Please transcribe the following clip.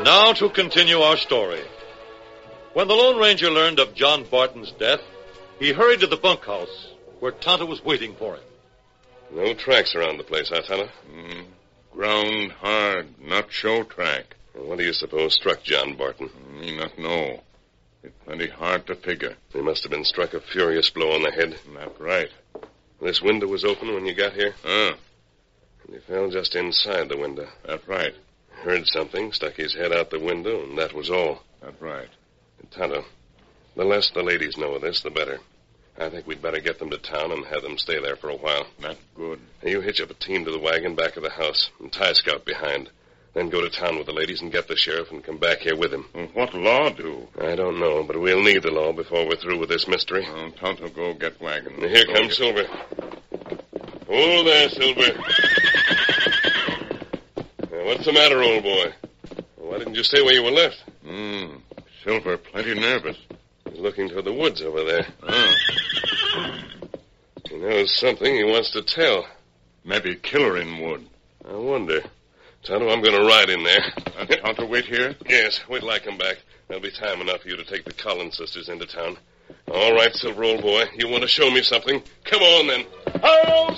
now to continue our story. When the Lone Ranger learned of John Barton's death, he hurried to the bunkhouse where Tonto was waiting for him. No tracks around the place, huh, Tonto? Ground hard, not show track. Well, what do you suppose struck John Barton? Me not know. It's plenty hard to figure. He must have been struck a furious blow on the head. Not right. This window was open when you got here? Huh. And he fell just inside the window. That's right. Heard something, stuck his head out the window, and that was all. That's right. And Tonto, the less the ladies know of this, the better. I think we'd better get them to town and have them stay there for a while. That's good. Now, you hitch up a team to the wagon back of the house and tie Scout behind. Then go to town with the ladies and get the sheriff and come back here with him. Well, what law do? I don't know, but we'll need the law before we're through with this mystery. Tonto, go get wagon. Now, here comes Silver. Oh, there, Silver. Now, what's the matter, old boy? Why didn't you stay where you were left? Silver plenty nervous. He's looking toward the woods over there. He knows something he wants to tell. Maybe killer in wood. I wonder. Tonto, I'm going to ride in there. Tonto, wait here? Yes, wait till I come back. There'll be time enough for you to take the Collins sisters into town. All right, Silver, old boy. You want to show me something? Come on, then. Oh,